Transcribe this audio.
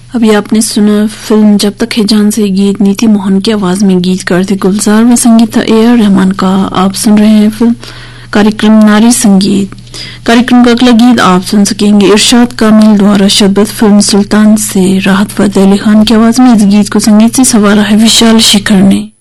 अभी आपने सुना फिल्म जब तक है जान से गीत नीति मोहन की आवाज में गीतकार थे गुलजार व संगीत था A.R. रहमान का। आप सुन रहे हैं फिल्म कार्यक्रम नारी संगीत। कार्यक्रम का अगला गीत आप सुन सकेंगे इरशाद कामिल द्वारा शब्द फिल्म सुल्तान से राहत फतेह अली खान की आवाज में। इस गीत को संगीत से सवारा है विशाल शिखर ने।